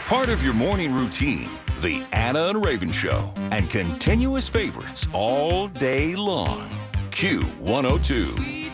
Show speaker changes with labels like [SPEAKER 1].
[SPEAKER 1] Part of your morning routine, the Anna and Raven Show, and continuous favorites all day long. Q102.